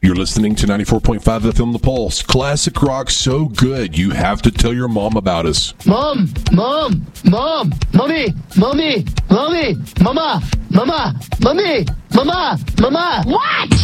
You're listening to 94.5 FM The Pulse. Classic rock so good, you have to tell your mom about us. Mom, Mom, Mom, Mommy, Mommy, Mommy, Mama, Mama, Mommy, Mama, Mama. What?